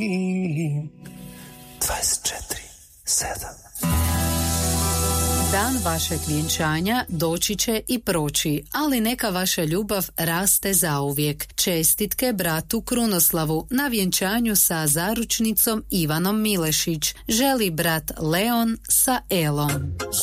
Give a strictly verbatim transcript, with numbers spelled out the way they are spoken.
dvadeset četiri sedam. Dan vašeg vjenčanja doći će i proći, ali neka vaša ljubav raste zauvijek. Čestitke bratu Krunoslavu na vjenčanju sa zaručnicom Ivanom Milešić. Želi brat Leon sa Elom.